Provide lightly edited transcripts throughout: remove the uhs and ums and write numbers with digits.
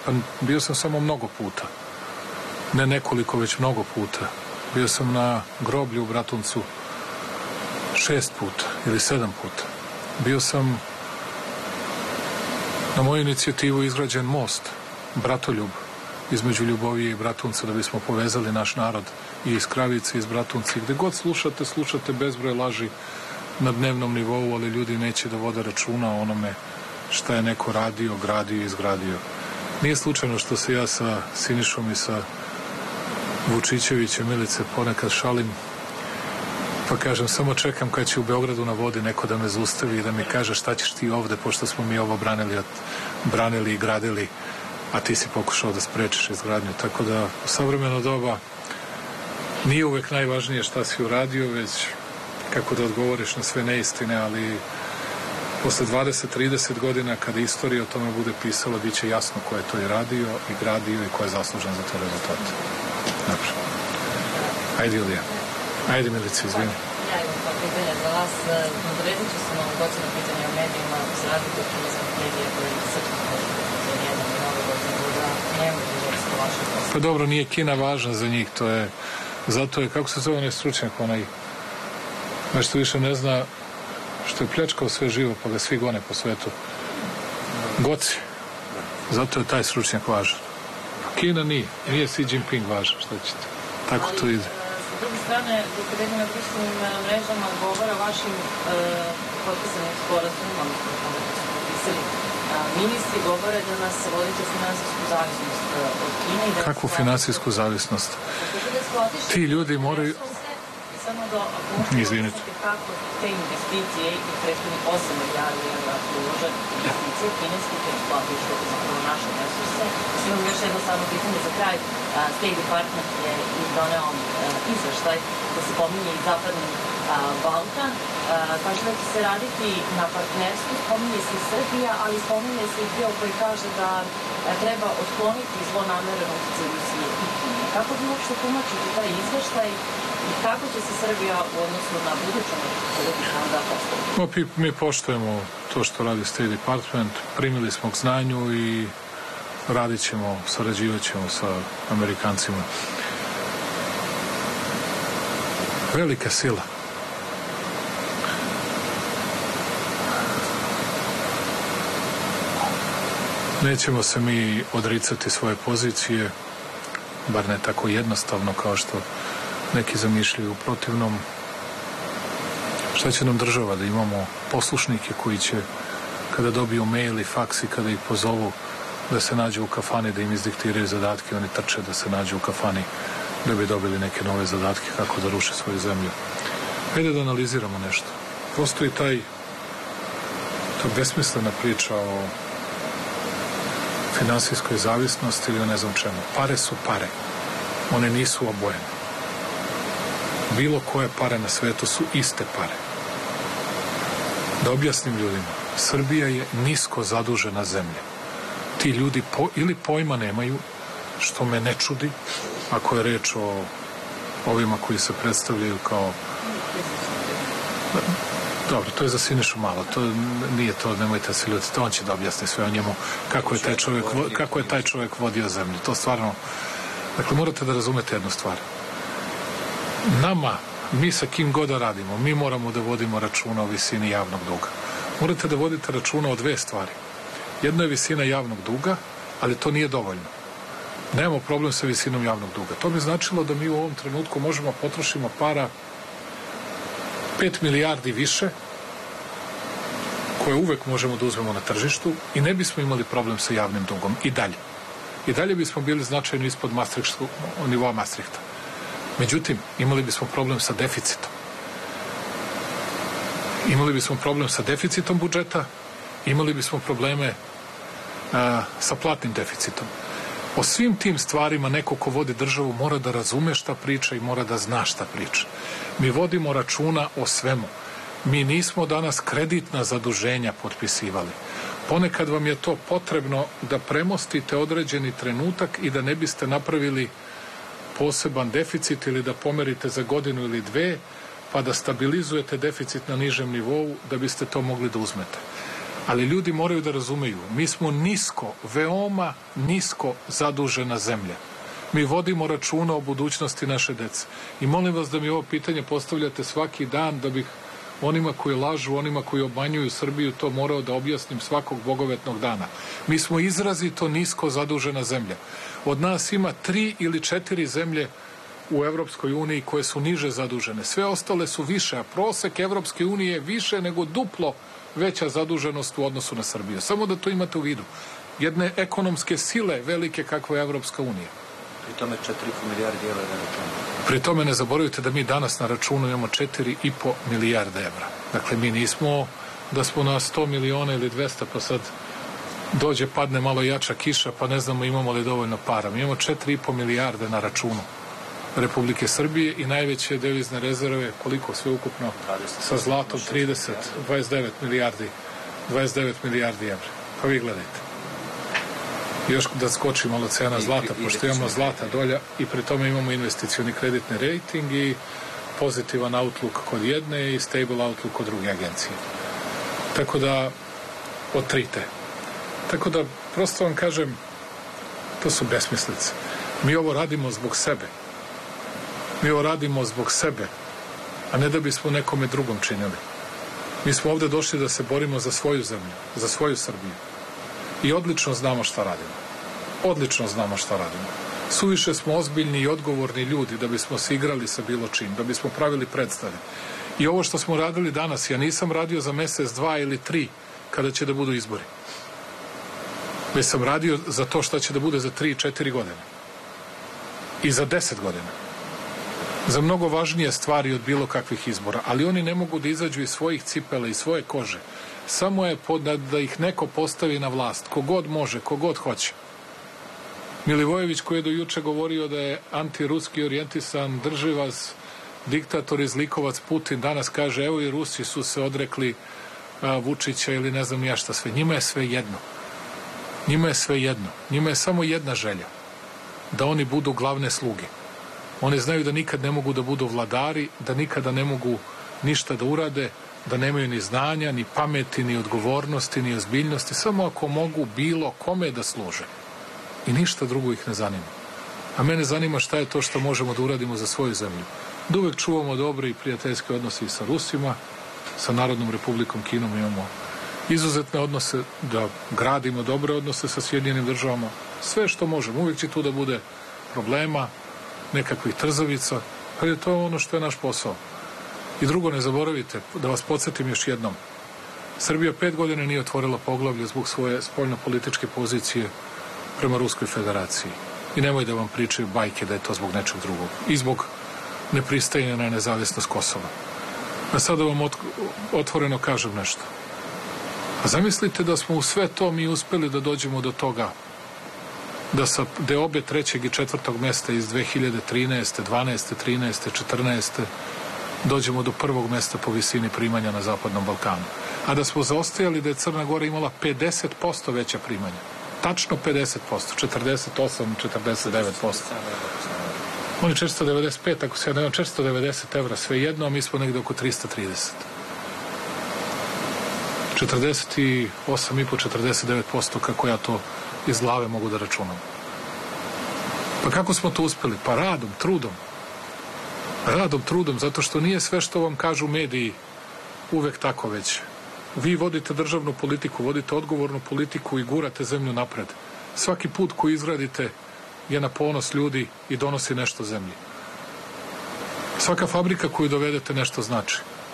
Pa bio sam samo mnogo puta. Ne nekoliko, već mnogo puta. Bio sam na groblju u Bratuncu 6 puta ili 7 puta. Bio sam na moju inicijativu izgrađen most, Bratoljub, između Ljubovije i Bratunca, da bismo povezali naš narod i iz Kravice, i iz Bratunca. Gde god slušate bezbroj laži na dnevnom nivou, ali ljudi neće da vode računa o onome šta je neko radio, gradio i izgradio. Nije slučajno što se ja sa Sinišom i sa Vučićevićem Milice ponekad šalim, pa kažem, samo čekam kad će u Beogradu na vodi neko da me zaustavi i da mi kaže šta ćeš ti ovde, pošto smo mi ovo branili i gradili, a ti si pokušao da sprečiš izgradnju. Tako da u savremeno doba nije uvek najvažnije šta si uradio, već kako da odgovoriš na sve neistine, ali posle 20-30 godina kada istorija o tome bude pisala, bit će jasno ko je to i radio i gradio i ko je zaslužen za to rezultat. Dobro. Ajde, Ilija. Ajde, Milica, izvini. Ja imam to pitanje za vas. Nadrezit ću se na godinu pitanja o medijima. Se radite o pluralizmu medija koji je srpsko za nijednom i nove godine da ne može da vaše posle. Pa dobro, nije Kina važna za njih, to je, zato je, kako se zove onaj stručnjak, onaj, nešto više ne zna, što je pljačkao sve živo, pa ga svi gone po svetu. Goci. Zato je taj stručnjak važan. Kina nije Xi Jinping važan, što ćete. Tako to ide. S druge strane, dok vidimo na društvenim mrežama govore o vašim potpisanim sporazumima, onda su potpisali ministri, govore da nas vodite finansijsku zavisnost od Kine. Kakvu finansijsku zavisnost? Ti ljudi moraju... Samo da izvinite. Kako te investicije i prethodnih 8 milijardi evra uložen investicije kineski te eksploatišu zapravo naše resurse. Imam još jedno samo pitanje za kraj. State Department je doneo izveštaj da se pominje i Zapadni Balkan. Kaže da će se raditi na partnerstvu, spominje se i Srbija, ali spominje se i dio koji kaže da treba otkloniti zlonamereno utjecaj Rusije i Kine. Kako bi uopšte tumačiti taj izveštaj i kako će se Srbija u odnosu na buduću politiku onda postaviti? Mi poštujemo to što radi State Department, primili smo k znanju i radit ćemo, sarađivat ćemo sa Amerikancima. Velika sila. Nećemo se mi odricati svoje pozicije, bar ne tako jednostavno kao što neki zamišljaju. U protivnom, šta će nam država, da imamo poslušnike koji će, kada dobiju mail i faks i kada ih pozovu da se nađu u kafani, da im izdiktiraju zadatke, oni trče da se nađu u kafani da bi dobili neke nove zadatke kako da ruše svoju zemlju. Hajde da analiziramo nešto. Postoji ta besmislena priča o finansijskoj zavisnosti ili o ne znam čemu. Pare su pare. One nisu obojene. Bilo koje pare na svetu su iste pare. Da objasnim ljudima, Srbija je nisko zadužena zemlja. Ti ljudi ili pojma nemaju, što me ne čudi, ako je reč o ovima koji se predstavljaju kao... Dobro, to je za Sinišu malo, to nije to, nemojte se ljuditi, to on će da objasni sve o njemu, kako je taj čovjek vodio zemlju. To stvarno... Dakle, morate da razumete jednu stvar. Nama, mi sa kim god da radimo, mi moramo da vodimo računa o visini javnog duga. Morate da vodite računa o dve stvari. Jedno je visina javnog duga, ali to nije dovoljno. Nemamo problem sa visinom javnog duga. To bi značilo da mi u ovom trenutku možemo potrošimo para 5 milijardi više, koje uvek možemo da uzmemo na tržištu i ne bismo imali problem sa javnim dugom i dalje. I dalje bismo bili značajno ispod nivoa Maastrichta. Međutim, imali bismo problem sa deficitom. Imali bismo problem sa deficitom budžeta, imali bismo probleme sa platnim deficitom. O svim tim stvarima neko ko vodi državu mora da razume šta priča i mora da zna šta priča. Mi vodimo računa o svemu. Mi nismo danas kreditna zaduženja potpisivali. Ponekad vam je to potrebno da premostite određeni trenutak i da ne biste napravili poseban deficit ili da pomerite za godinu ili dve, pa da stabilizujete deficit na nižem nivou da biste to mogli da uzmete. Ali ljudi moraju da razumeju, mi smo nisko, veoma nisko zadužena zemlja. Mi vodimo računa o budućnosti naše dece. I molim vas da mi ovo pitanje postavljate svaki dan, da bih onima koji lažu, onima koji obmanjuju Srbiju, to morao da objasnim svakog bogovetnog dana. Mi smo izrazito nisko zadužena zemlja. Od nas ima 3 ili 4 zemlje u Evropskoj uniji koje su niže zadužene. Sve ostale su više, a prosek Evropske unije je više nego duplo veća zaduženost u odnosu na Srbiju. Samo da to imate u vidu. Jedne ekonomske sile velike kakva je Evropska unija. Pri tome 4,5 milijardi evra na računu. Pri tome ne zaboravite da mi danas na računu imamo 4,5 milijarde evra. Dakle, mi nismo da smo na 100 miliona ili 200, pa sad dođe, padne malo jača kiša, pa ne znamo imamo li dovoljno para. Mi imamo 4,5 milijarde na računu Republike Srbije i najveće devizne rezerve, koliko sve ukupno, sa zlatom 29 milijardi evra. Pa vi gledajte. Još da skoči malo cena zlata, pošto imamo zlata dolja i pri tome imamo investicioni kreditni rating i pozitivan outlook kod jedne i stable outlook kod druge agencije. Tako da, od 3T. Tako da, prosto vam kažem, to su besmislice. Mi ovo radimo zbog sebe. Mi ovo radimo zbog sebe, a ne da bismo nekome drugom činili. Mi smo ovde došli da se borimo za svoju zemlju, za svoju Srbiju. I odlično znamo šta radimo. Odlično znamo šta radimo. Suviše smo ozbiljni i odgovorni ljudi da bismo se igrali sa bilo čim, da bismo pravili predstave. I ovo što smo radili danas, ja nisam radio za mesec, 2 ili 3, kada će da budu izbori. Već sam radio za to šta će da bude za 3-4 godine. I za 10 godina. Za mnogo važnije stvari od bilo kakvih izbora. Ali oni ne mogu da izađu iz svojih cipela i svoje kože. Samo je da ih neko postavi na vlast. Kogod može, kogod hoće. Milivojević koji je do juče govorio da je antiruski orijentisan, drži vas, diktator i zlikovac Putin, danas kaže evo i Rusi su se odrekli Vučića ili ne znam ja šta sve. Njima je sve jedno. Njima je sve jedno. Njima je samo jedna želja. Da oni budu glavne sluge. Oni znaju da nikad ne mogu da budu vladari, da nikada ne mogu ništa da urade, da nemaju ni znanja, ni pameti, ni odgovornosti, ni ozbiljnosti, samo ako mogu bilo kome da služe. I ništa drugo ih ne zanima. A mene zanima šta je to što možemo da uradimo za svoju zemlju. Da uvek čuvamo dobre i prijateljske odnose i sa Rusima, sa Narodnom Republikom Kinom imamo izuzetne odnose, da gradimo dobre odnose sa Sjedinjenim državama. Sve što možemo. Uvek će tu da bude problema, nekakvih trzavica, ali to je ono što je naš posao. I drugo, ne zaboravite, da vas podsjetim još jednom, Srbija 5 godina nije otvorila poglavlje zbog svoje spoljno-političke pozicije prema Ruskoj federaciji. I nemoj da vam pričaju bajke da je to zbog nečeg drugog. I zbog nepristajanja na nezavisnost Kosova. A sada vam otvoreno kažem nešto. A zamislite da smo u sve to mi uspeli da dođemo do toga da sa deobe 3. i 4. mesta iz 2013. 12. 13. 14. dođemo do prvog mesta po visini primanja na Zapadnom Balkanu. A da smo zaostajali da je Crna Gora imala 50% veća primanja. Tačno 50%, 48, 49%. Oni 495, ako se ja nemam 490 evra sve jedno, a mi smo negde oko 330. 48,5-49%, kako ja to iz glave mogu da računam. Pa kako smo to uspeli? Pa radom, trudom. Radom, trudom, zato što nije sve što vam kažu mediji uvek tako već. Vi vodite državnu politiku, vodite odgovornu politiku i gurate zemlju napred. Svaki put koji izgradite je na ponos ljudi i donosi nešto zemlji. Svaka fabrika koju dovedete nešto znači.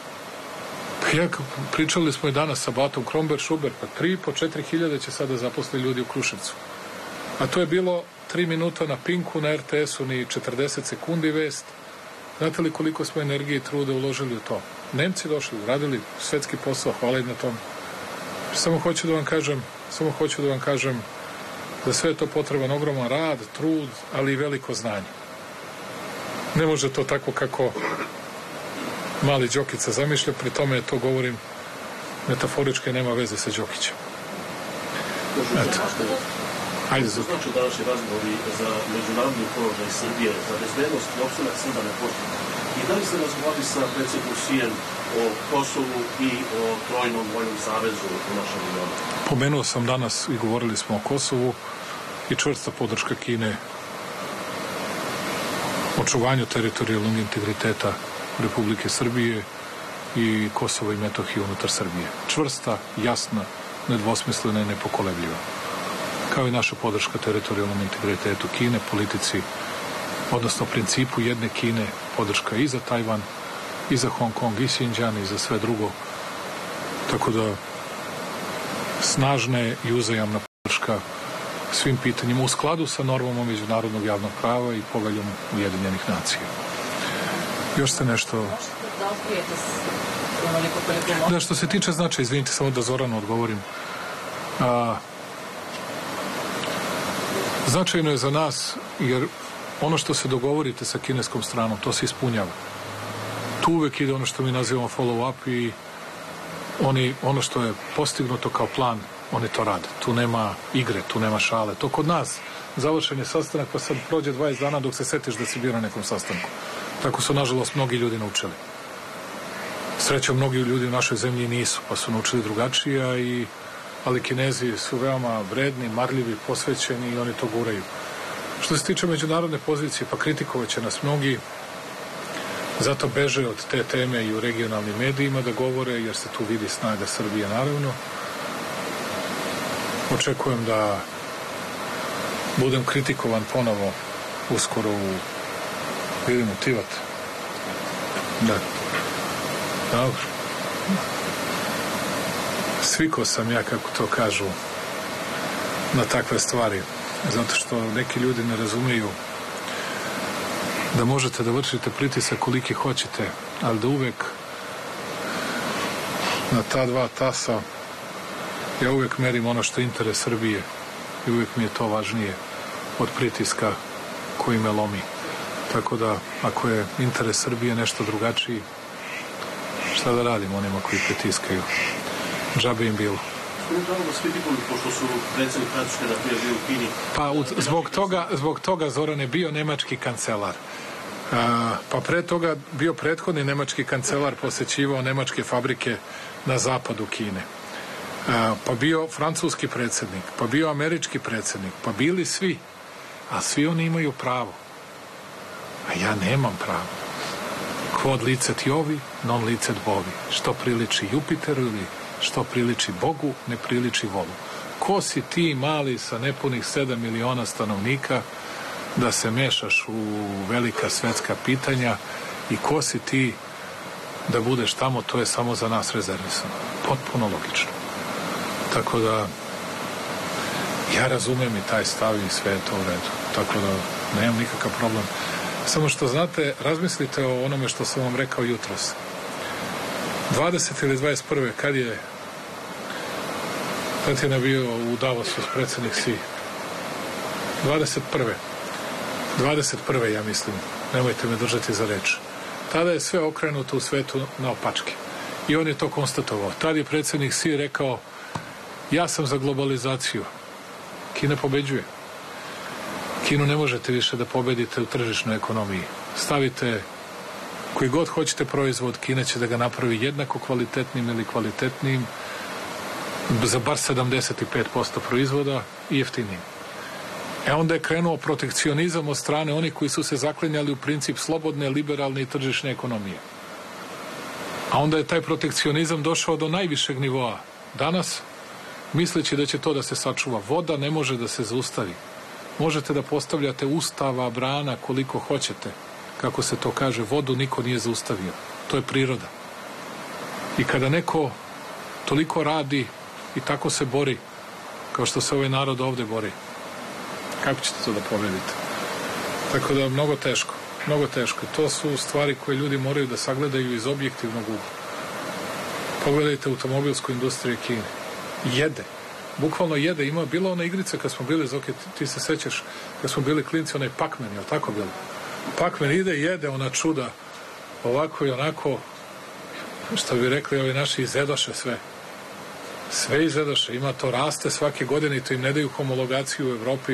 Pričali smo i danas sa Batom Kromber, Šuber, pa 3.500-4 hiljade će sada zaposli ljudi u Kruševcu. A to je bilo 3 minuta na Pinku, na RTS-u, ni 40 sekundi vest. Znate li koliko smo energije i truda uložili u to? Nemci došli, radili svetski posao, hvala im na tom. Samo hoću da vam kažem da sve je to potreban ogroman rad, trud, ali i veliko znanje. Ne može to tako kako mali Đokica zamišlja, pri tome to govorim metaforički, nema veze sa Đokićem. Eto. Ajde, Što znači današnji razgovori za međunarodni položaj Srbije, za bezbednost i opstanak Srba na Kosovu? I da li ste razgovarali sa predsjednikom Sijem o Kosovu i o trojnom vojnom savezu u našem regionu? Pomenuo sam danas i govorili smo o Kosovu i čvrsta podrška Kine očuvanju teritorijalnog integriteta Republike Srbije i Kosova i Metohije unutar Srbije. Čvrsta, jasna, nedvosmislena i nepokolebljiva. Kao i naša podrška teritorijalnom integritetu Kine, politici, odnosno principu jedne Kine, podrška i za Tajvan, i za Hong Kong, i Xinjiang, i za sve drugo. Tako da snažna je i uzajamna podrška svim pitanjima u skladu sa normama međunarodnog javnog prava i poveljom Ujedinjenih nacija. Još ste nešto... Da, što se tiče značaja, izvinite, samo da Zoranu odgovorim. Značajno je za nas, jer ono što se dogovorite sa kineskom stranom, to se ispunjava. Tu uvek ide ono što mi nazivamo follow-up i ono što je postignuto kao plan, oni to rade. Tu nema igre, tu nema šale. To kod nas završen je sastanak, pa sad prođe 20 dana dok se setiš da si bio na nekom sastanku. Tako su, nažalost, mnogi ljudi naučili. Srećom, mnogi ljudi u našoj zemlji nisu, pa su naučili drugačije, ali Kinezi su veoma vredni, marljivi, posvećeni i oni to guraju. Što se tiče međunarodne pozicije, pa kritikovat će nas mnogi, zato beže od te teme i u regionalnim medijima da govore, jer se tu vidi snaga Srbije, naravno. Očekujem da budem kritikovan ponovo uskoro vidim u Tivat. Da. Dobro. Svikao sam ja, kako to kažu, na takve stvari. Zato što neki ljudi ne razumiju da možete da vršite pritisak koliki hoćete, ali da uvek na ta dva tasa ja uvek merim ono što je interes Srbije i uvek mi je to važnije od pritiska koji me lomi. Tako da, ako je interes Srbije nešto drugačiji, šta da radimo onima koji pritiskaju? Džabe im bilo. Pa zbog toga Zoran je bio nemački kancelar. Pa pre toga bio prethodni nemački kancelar, posećivao nemačke fabrike na zapadu Kine. Pa bio francuski predsjednik, pa bio američki predsjednik, pa bili svi. A svi oni imaju pravo. A ja nemam pravo. Quod licet Jovi, non licet Bovi. Što priliči Jupiteru ili što priliči Bogu, ne priliči volu. Ko si ti, mali, sa nepunih 7 miliona stanovnika, da se mešaš u velika svetska pitanja i ko si ti da budeš tamo, to je samo za nas rezervisano. Potpuno logično. Tako da ja razumem i taj stav i sve je to u redu. Tako da nemam nikakav problem. Samo što znate, razmislite o onome što sam vam rekao jutros. 20. ili 21. kad je bio u Davosu predsjednik Xi? 21. ja mislim. Nemojte me držati za reč. Tada je sve okrenuto u svetu na opačke. I on je to konstatovao. Tad je predsjednik Xi rekao: ja sam za globalizaciju. Kina pobeđuje. Kinu ne možete više da pobedite u tržišnoj ekonomiji. Stavite koji god hoćete proizvod, Kina će da ga napravi jednako kvalitetnim ili kvalitetnim za bar 75% proizvoda i jeftinijim. Onda je krenuo protekcionizam od strane onih koji su se zaklinjali u princip slobodne, liberalne i tržišne ekonomije. A onda je taj protekcionizam došao do najvišeg nivoa. Danas, misleći da će to da se sačuva, voda ne može da se zaustavi. Možete da postavljate ustava, brana koliko hoćete. Kako se to kaže, vodu niko nije zaustavio. To je priroda. I kada neko toliko radi i tako se bori, kao što se ovaj narod ovde bori, kako ćete to da pobedite? Tako da mnogo teško. Mnogo teško. To su stvari koje ljudi moraju da sagledaju iz objektivnog ugla. Pogledajte automobilsku industriju Kine. Jede. Bukvalno jede. Bila ona igrica kad smo bili, Zoki, ti se sećaš, kad smo bili klinci, onaj Pac-Man, je li tako bilo? Pac-Man ide i jede ona čuda, ovako i onako, što bi rekli ovi naši, izjedoše sve. Sve izjedoše. Ima to, raste svake godine i to im ne daju homologaciju u Evropi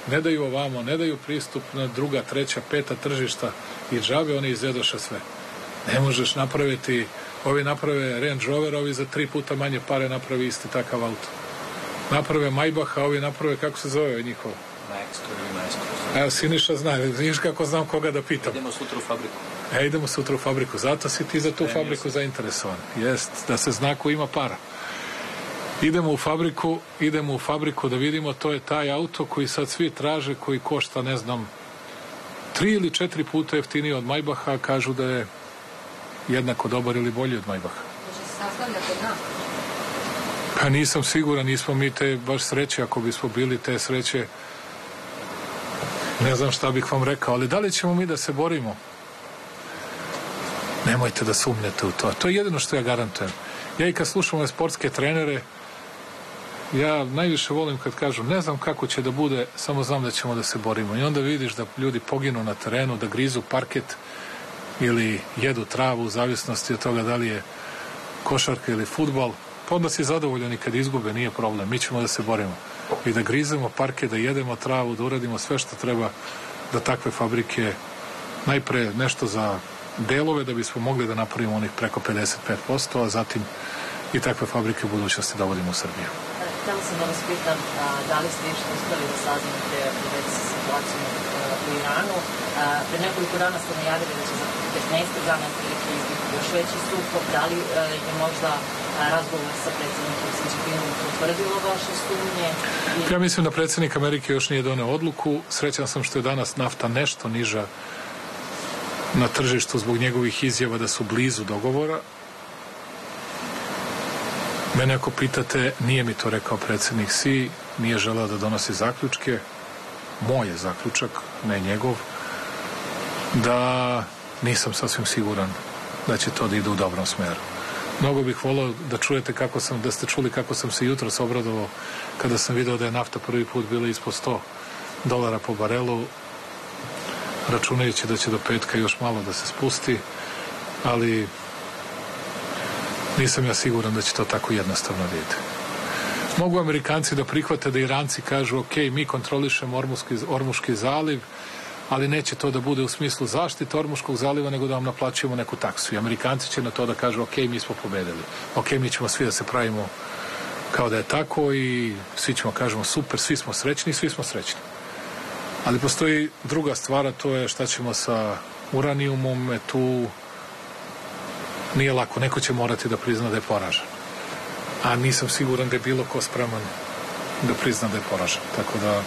ne daju ovamo, ne daju pristup na druga, treća, peta tržišta i džabe oni izjedoše sve. Ne možeš napraviti, ovi naprave Range Rover, ovi za 3 puta manje pare napravi isti takav auto. Naprave Maybacha, ovi naprave, kako se zove njihov? Evo, Siniša zna, vidiš kako znam koga da pitam. Idemo sutra u fabriku. Idemo sutra u fabriku, zato si ti za tu fabriku zainteresovan. Jest, da se zna ko ima para. Idemo u fabriku da vidimo, to je taj auto koji sad svi traže, koji košta, ne znam, 3 ili 4 puta jeftiniji od Maybacha, kažu da je jednako dobar ili bolji od Maybacha. Pa nisam siguran, nismo mi te baš sreće, ako bismo bili te sreće, ne znam šta bih vam rekao, ali da li ćemo mi da se borimo? Nemojte da sumnjate u to. To je jedino što ja garantujem. Ja i kad slušam ove sportske trenere, ja najviše volim kad kažu ne znam kako će da bude, samo znam da ćemo da se borimo. I onda vidiš da ljudi poginu na terenu, da grizu parket ili jedu travu u zavisnosti od toga da li je košarka ili fudbal. Pa onda si zadovoljan i kad izgube, nije problem. Mi ćemo da se borimo. I da grizemo parket, da jedemo travu, da uradimo sve što treba da takve fabrike, najpre nešto za delove da bismo mogli da napravimo onih preko 55%, a zatim i takve fabrike u budućnosti dovodimo u Srbiju. Htjela sam da vas pitam, da li ste išli uspeli da saznate u vezi sa situacijom u Iranu. Pre nekoliko dana ste najavili da će za 15 dana prilike izbiti još veći sukob. Da li je možda razgovor sa predsjednikom Xi Jinpingom potvrdilo vaše sumnje? Ja mislim da predsjednik Amerike još nije doneo odluku. Srećan sam što je danas nafta nešto niža na tržištu zbog njegovih izjava da su blizu dogovora. Mene ako pitate, nije mi to rekao predsjednik Xi, nije želeo da donosi zaključke, moj je zaključak, ne njegov, da nisam sasvim siguran da će to da ide u dobrom smeru. Mnogo bih volao da čujete da ste čuli kako sam se jutros obradovao kada sam video da je nafta prvi put bila ispod $100 po barelu, računajući da će do petka još malo da se spusti, ali nisam ja siguran da će to tako jednostavno da ide. Mogu Amerikanci da prihvate da Iranci kažu ok, mi kontrolišemo Ormuški zaliv, ali neće to da bude u smislu zaštite Ormuškog zaliva, nego da vam naplaćujemo neku taksu. I Amerikanci će na to da kažu ok, mi smo pobedili. Ok, mi ćemo svi da se pravimo kao da je tako i svi ćemo kažemo super, svi smo srećni, svi smo srećni. Ali postoji druga stvar, a to je šta ćemo sa uranijumom, tu nije lako, neko će morati da prizna da je poražen. A nisam siguran da je bilo ko spreman da prizna da je poražen. Tako da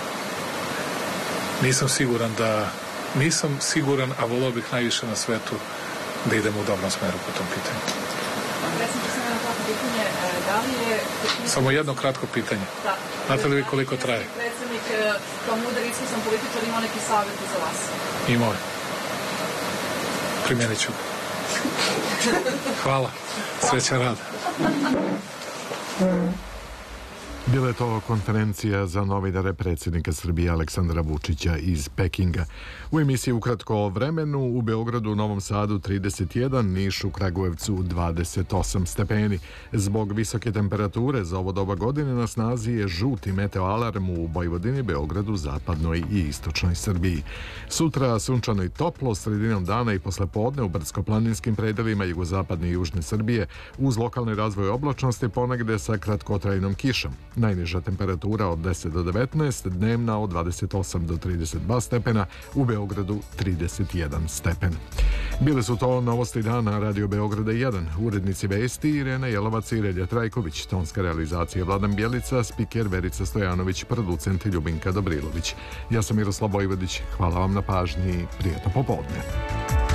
nisam siguran, a volao bih najviše na svetu da idemo u dobrom smeru po tom pitanju. Samo jedno kratko pitanje. Znate li vi koliko traje? Predsjednik, kao mudar iskusan političar, imao neki savjet za vas? Imao je. Primjenit ću. Hvala. Srećan rad. Bila je to konferencija za novinare predsjednika Srbije Aleksandra Vučića iz Pekinga. U emisiji Ukratko o vremenu, u Beogradu, Novom Sadu 31, Nišu, Kragujevcu 28 stepeni. Zbog visoke temperature za ovo doba godine na snazi je žuti meteoalarm u Vojvodini, Beogradu, zapadnoj i istočnoj Srbiji. Sutra sunčano i toplo, sredinom dana i posle podne u brdsko-planinskim predelima jugozapadne i južne Srbije, uz lokalni razvoj oblačnosti ponegde sa kratkotrajnom kišom. Najniža temperatura od 10 do 19, dnevna od 28 do 32 stepena, u Beogradu 31 stepen. Bile su to novosti dana Radio Beograda 1, urednici vesti Irena Jelovac i Relja Trajković, tonska realizacija Vladan Bjelica, spiker Verica Stojanović, producent Ljubinka Dobrilović. Ja sam Miroslav Vojvodić, hvala vam na pažnji, prijatno popodne.